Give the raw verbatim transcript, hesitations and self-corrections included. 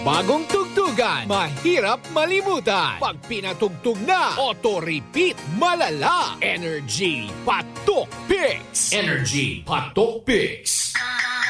Bagong tugtugan, mahirap malimutan. Pag pinatugtog na, auto-repeat, malala. Energy Patok Picks. Energy Patok Picks.